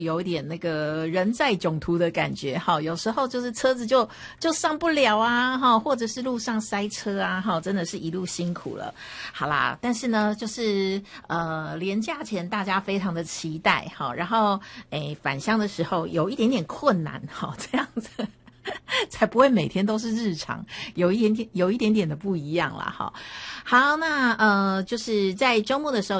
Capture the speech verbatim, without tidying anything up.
有一点那个人在囧途的感觉哈，有时候就是车子就就上不了啊哈，或者是路上塞车啊哈，真的是一路辛苦了。好啦，但是呢，就是呃连假前大家非常的期待哈，然后诶返乡的时候有一点点困难哈，这样子才不会每天都是日常，有一点点有一点点的不一样啦哈。好，那呃就是在周末的时候。